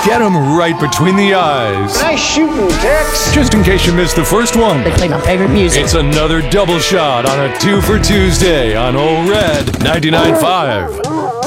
Get him right between the eyes. Nice shooting, Tex. Just in case you missed the first one, They play my favorite music. it's another double shot on a 2 for Tuesday on Old Red 99.5.